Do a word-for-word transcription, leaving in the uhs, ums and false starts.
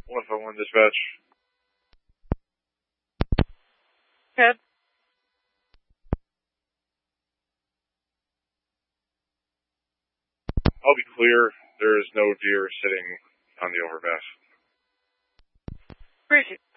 one five one dispatch. Good. I'll be clear. There is no deer sitting on the overpass. Appreciate it.